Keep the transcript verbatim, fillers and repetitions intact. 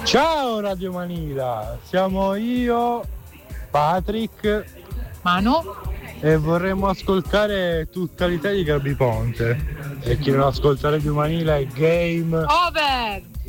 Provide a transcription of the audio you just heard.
Ciao Radio Manila, siamo io, Patrick, Manu e vorremmo ascoltare tutta l'Italia di Gabi Ponte. E chi non ascolta Radio Manila è game over.